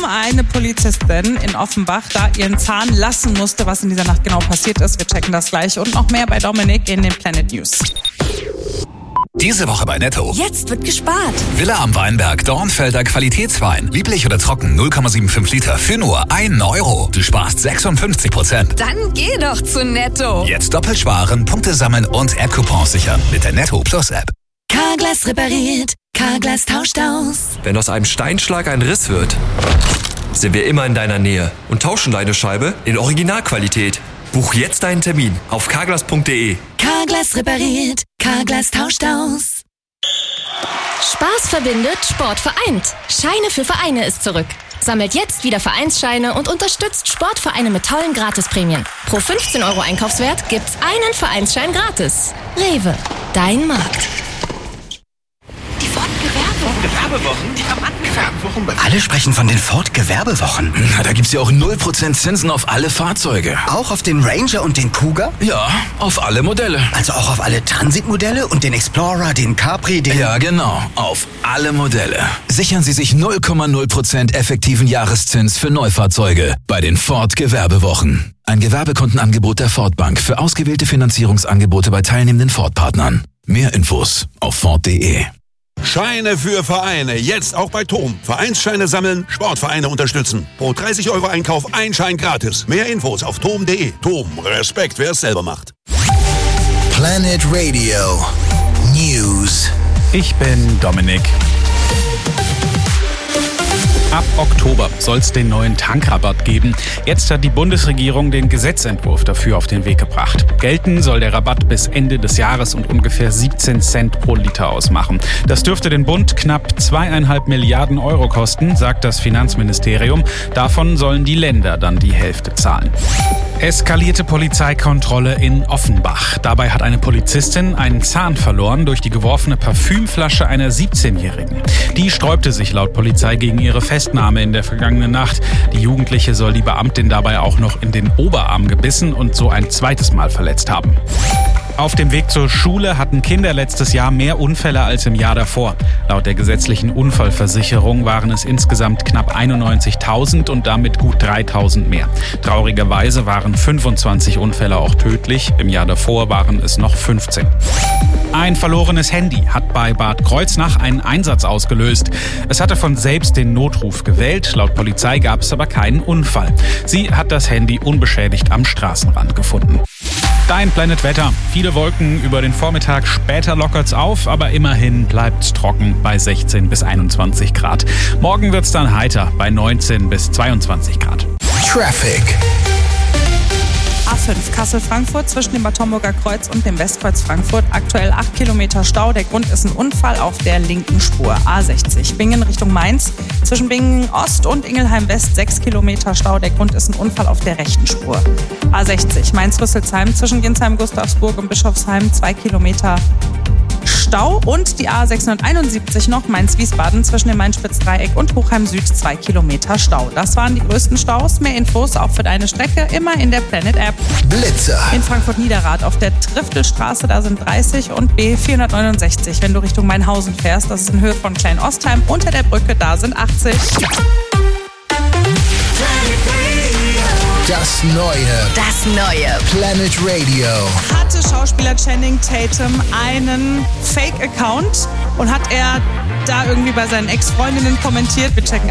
eine Polizistin in Offenbach da ihren Zahn lassen musste. Was in dieser Nacht genau passiert ist, wir checken das gleich. Und noch mehr bei Dominik in den Planet News. Diese Woche bei Netto. Jetzt wird gespart. Villa am Weinberg, Dornfelder Qualitätswein. Lieblich oder trocken, 0,75 Liter für nur 1 Euro. Du sparst 56%. Dann geh doch zu Netto. Jetzt doppelt sparen, Punkte sammeln und App-Coupons sichern mit der Netto Plus App. Carglass repariert, Carglass tauscht aus. Wenn aus einem Steinschlag ein Riss wird, sind wir immer in deiner Nähe und tauschen deine Scheibe in Originalqualität. Buch jetzt deinen Termin auf carglass.de. Carglass repariert, Carglass tauscht aus. Spaß verbindet, Sport vereint. Scheine für Vereine ist zurück. Sammelt jetzt wieder Vereinsscheine und unterstützt Sportvereine mit tollen Gratisprämien. Pro 15 Euro Einkaufswert gibt's einen Vereinsschein gratis. Rewe, dein Markt. Die Ford-Gewerbewochen, die haben angefangen. Alle sprechen von den Ford-Gewerbewochen. Na, da gibt's ja auch 0% Zinsen auf alle Fahrzeuge. Auch auf den Ranger und den Cougar? Ja, auf alle Modelle. Also auch auf alle Transit-Modelle und den Explorer, den Capri, den... Ja, genau, auf alle Modelle. Sichern Sie sich 0,0% effektiven Jahreszins für Neufahrzeuge bei den Ford-Gewerbewochen. Ein Gewerbekontenangebot der Ford Bank für ausgewählte Finanzierungsangebote bei teilnehmenden Ford-Partnern. Mehr Infos auf Ford.de. Scheine für Vereine, jetzt auch bei TOM. Vereinsscheine sammeln, Sportvereine unterstützen. Pro 30 Euro Einkauf ein Schein gratis. Mehr Infos auf tom.de. TOM, Respekt, wer es selber macht. Planet Radio News. Ich bin Dominik. Ab Oktober soll es den neuen Tankrabatt geben. Jetzt hat die Bundesregierung den Gesetzentwurf dafür auf den Weg gebracht. Gelten soll der Rabatt bis Ende des Jahres und ungefähr 17 Cent pro Liter ausmachen. Das dürfte den Bund knapp 2,5 Milliarden Euro kosten, sagt das Finanzministerium. Davon sollen die Länder dann die Hälfte zahlen. Eskalierte Polizeikontrolle in Offenbach. Dabei hat eine Polizistin einen Zahn verloren durch die geworfene Parfümflasche einer 17-Jährigen. Die sträubte sich laut Polizei gegen ihre Festnahme in der vergangenen Nacht. Die Jugendliche soll die Beamtin dabei auch noch in den Oberarm gebissen und so ein zweites Mal verletzt haben. Auf dem Weg zur Schule hatten Kinder letztes Jahr mehr Unfälle als im Jahr davor. Laut der gesetzlichen Unfallversicherung waren es insgesamt knapp 91.000 und damit gut 3.000 mehr. Traurigerweise waren 25 Unfälle auch tödlich. Im Jahr davor waren es noch 15. Ein verlorenes Handy hat bei Bad Kreuznach einen Einsatz ausgelöst. Es hatte von selbst den Notruf gewählt. Laut Polizei gab es aber keinen Unfall. Sie hat das Handy unbeschädigt am Straßenrand gefunden. Dein Planet Wetter. Viele Wolken über den Vormittag, später lockert's auf, aber immerhin bleibt's trocken bei 16 bis 21 Grad. Morgen wird's dann heiter bei 19 bis 22 Grad. Traffic. A5 Kassel-Frankfurt zwischen dem Bad Homburger Kreuz und dem Westkreuz Frankfurt. Aktuell 8 Kilometer Stau. Der Grund ist ein Unfall auf der linken Spur. A60 Bingen Richtung Mainz. Zwischen Bingen Ost und Ingelheim West 6 Kilometer Stau. Der Grund ist ein Unfall auf der rechten Spur. A60 Mainz-Rüsselsheim zwischen Ginsheim-Gustavsburg und Bischofsheim 2 Kilometer Stau. Und die A671 noch Mainz-Wiesbaden zwischen dem Main-Spitz-Dreieck und Hochheim Süd 2 Kilometer Stau. Das waren die größten Staus. Mehr Infos auch für deine Strecke immer in der Planet App. Blitzer. In Frankfurt-Niederrad auf der Triftelstraße, da sind 30 und B469. Wenn du Richtung Mainhausen fährst, das ist in Höhe von Klein-Ostheim. Unter der Brücke, da sind 80. Das neue Planet Radio. Hatte Schauspieler Channing Tatum einen Fake-Account und hat er da irgendwie bei seinen Ex-Freundinnen kommentiert. Wir checken